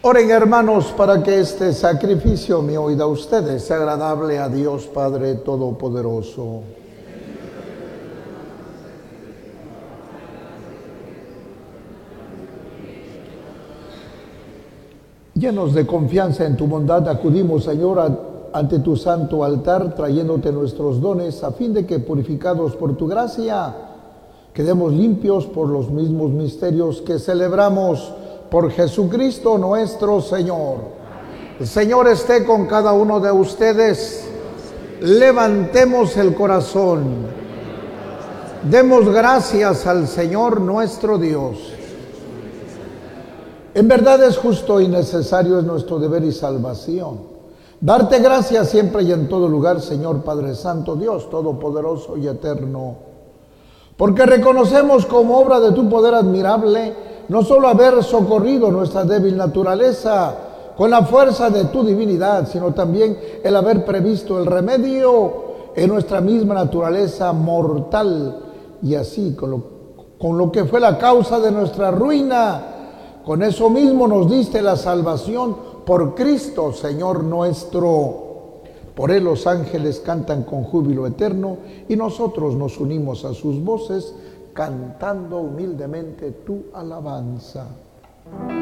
Oren, hermanos, para que este sacrificio mío y de ustedes sea agradable a Dios Padre Todopoderoso. Llenos de confianza en tu bondad, acudimos, Señor, ante tu santo altar, trayéndote nuestros dones, a fin de que, purificados por tu gracia, quedemos limpios por los mismos misterios que celebramos por Jesucristo nuestro Señor. El Señor esté con cada uno de ustedes. Levantemos el corazón. Demos gracias al Señor nuestro Dios. En verdad es justo y necesario, es nuestro deber y salvación. Darte gracias siempre y en todo lugar, Señor Padre Santo, Dios Todopoderoso y Eterno. Porque reconocemos como obra de tu poder admirable, no solo haber socorrido nuestra débil naturaleza con la fuerza de tu divinidad, sino también el haber previsto el remedio en nuestra misma naturaleza mortal, y así con lo que fue la causa de nuestra ruina, con eso mismo nos diste la salvación por Cristo, Señor nuestro. Por Él los ángeles cantan con júbilo eterno y nosotros nos unimos a sus voces cantando humildemente tu alabanza.